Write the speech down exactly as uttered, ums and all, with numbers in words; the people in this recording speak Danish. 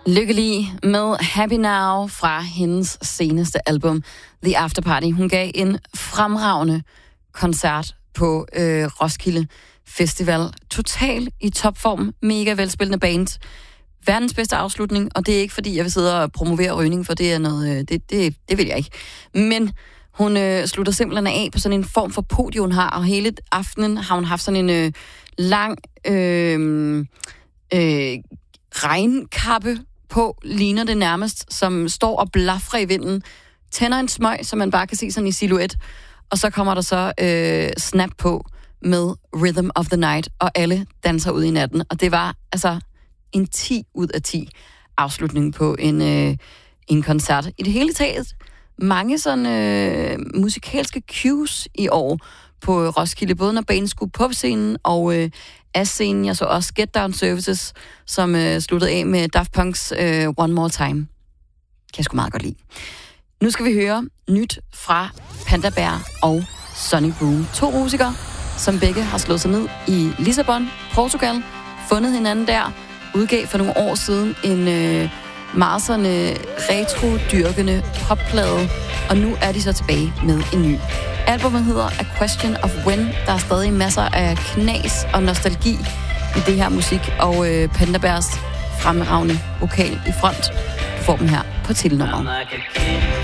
Lykkelig med Happy Now fra hendes seneste album, The After Party. Hun gav en fremragende koncert på øh, Roskilde Festival. Total i topform, mega velspillende band. Verdens bedste afslutning, og det er ikke fordi, jeg vil sidde og promovere rygning, for det er noget, øh, det, det, det vil jeg ikke. Men hun øh, slutter simpelthen af på sådan en form for podium, hun har, og hele aftenen har hun haft sådan en øh, lang øh, øh, regnkappe på, ligner det nærmest, som står og blafrer i vinden, tænder en smøg, som man bare kan se sådan i silhuet, og så kommer der så øh, snap på med Rhythm of the Night, og alle danser ud i natten, og det var altså en ti ud af ti afslutning på en, øh, en koncert. I det hele taget, mange sådan øh, musikalske cues i år på Roskilde, både når banen skulle på scenen og øh, af scenen. Jeg så også Get Down Services, som øh, sluttede af med Daft Punk's øh, One More Time. Kan jeg sgu meget godt lide. Nu skal vi høre nyt fra Panda Bear og Sonic Boom. To musikere, som begge har slået sig ned i Lissabon, Portugal, fundet hinanden der, udgav for nogle år siden en øh, meget sådan øh, retro-dyrkende popplade, og nu er de så tilbage med en ny. Albumet hedder A Question of When. Der er stadig masser af knas og nostalgi i det her musik, og øh, Panda Bears fremragende vokal i front. Du får dem her på titelnummeret.